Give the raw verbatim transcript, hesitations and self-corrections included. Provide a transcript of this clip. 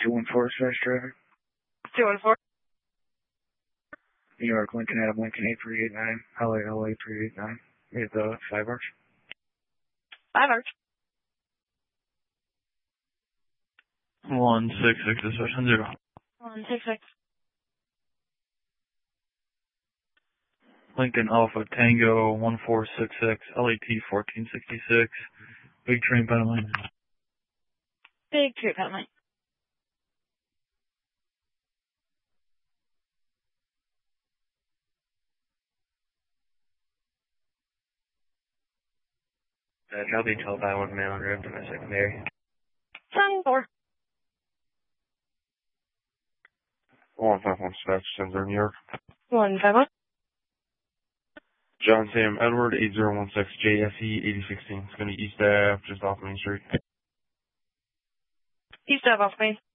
two one four, Express driver. two one four. New York, Lincoln, Adam, Lincoln, eight three eight nine, L A, L A, three eight nine. We have the five arch. Five arch. one six six, dispatch zero. one six six. Lincoln Alpha Tango one four six six, L A T fourteen sixty-six, Big Train Penalty. Big Train Penalty. Uh, I'll be told by one man on route to my secondary. ten four. one five one dispatch, Center, New York. one five one. John Sam Edward, eight zero one six, J S E eighty sixteen. It's going to be East Ave, just off Main Street. East Ave off Main.